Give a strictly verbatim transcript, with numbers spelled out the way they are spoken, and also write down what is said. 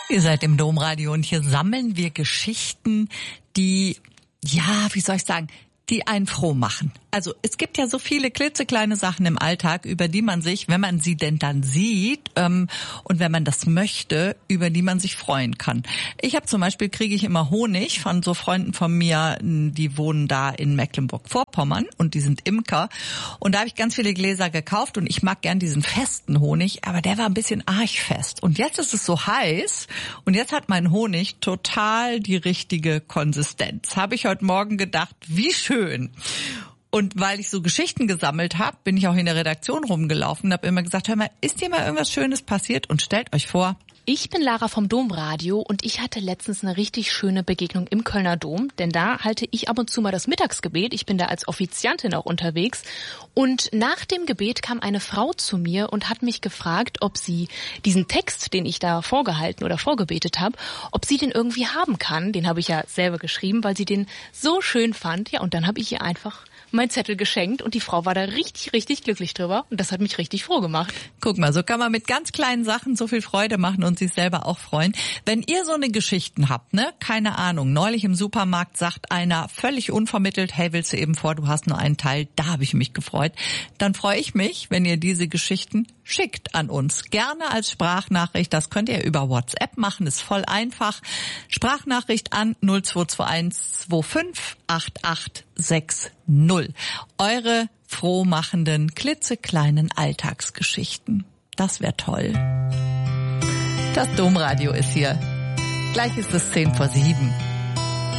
Ihr seid im Domradio und hier sammeln wir Geschichten, die, ja, wie soll ich sagen, die einen froh machen. Also es gibt ja so viele klitzekleine Sachen im Alltag, über die man sich, wenn man sie denn dann sieht ähm, und wenn man das möchte, über die man sich freuen kann. Ich habe zum Beispiel, kriege ich immer Honig von so Freunden von mir, die wohnen da in Mecklenburg-Vorpommern und die sind Imker. Und da habe ich ganz viele Gläser gekauft und ich mag gern diesen festen Honig, aber der war ein bisschen arg fest. Und jetzt ist es so heiß und jetzt hat mein Honig total die richtige Konsistenz. Habe ich heute Morgen gedacht, wie schön. Schön. Und weil ich so Geschichten gesammelt habe, bin ich auch in der Redaktion rumgelaufen und habe immer gesagt, hör mal, ist dir mal irgendwas Schönes passiert? Und stellt euch vor, ich bin Lara vom Domradio und ich hatte letztens eine richtig schöne Begegnung im Kölner Dom, denn da halte ich ab und zu mal das Mittagsgebet. Ich bin da als Offiziantin auch unterwegs und nach dem Gebet kam eine Frau zu mir und hat mich gefragt, ob sie diesen Text, den ich da vorgehalten oder vorgebetet habe, ob sie den irgendwie haben kann. Den habe ich ja selber geschrieben, weil sie den so schön fand. Ja, und dann habe ich ihr einfach mein Zettel geschenkt und die Frau war da richtig, richtig glücklich drüber und das hat mich richtig froh gemacht. Guck mal, so kann man mit ganz kleinen Sachen so viel Freude machen und sich selber auch freuen. Wenn ihr so eine Geschichten habt, ne, keine Ahnung, neulich im Supermarkt sagt einer völlig unvermittelt, hey, willst du eben vor, du hast nur einen Teil, da habe ich mich gefreut, dann freue ich mich, wenn ihr diese Geschichten schickt an uns. Gerne als Sprachnachricht, das könnt ihr über WhatsApp machen, ist voll einfach. Sprachnachricht an null zwei zwei eins zwei fünf acht acht sechs null. Eure frohmachenden, klitzekleinen Alltagsgeschichten. Das wäre toll. Das Domradio ist hier. Gleich ist es zehn vor sieben.